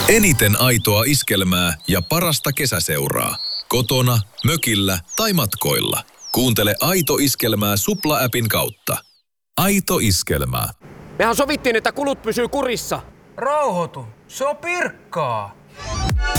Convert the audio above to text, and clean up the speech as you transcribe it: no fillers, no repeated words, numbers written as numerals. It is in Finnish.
Eniten aitoa iskelmää ja parasta kesäseuraa. Kotona, mökillä tai matkoilla. Kuuntele Aito Iskelmää Supla-appin kautta. Aito Iskelmää. Mehän sovittiin, että kulut pysyy kurissa. Rauhoitu, se on Pirkkaa.